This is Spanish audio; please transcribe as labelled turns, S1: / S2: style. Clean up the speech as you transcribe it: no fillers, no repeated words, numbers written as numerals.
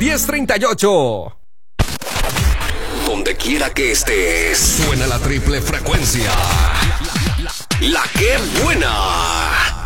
S1: 1038.
S2: Donde quiera que estés, suena la triple frecuencia. La que buena.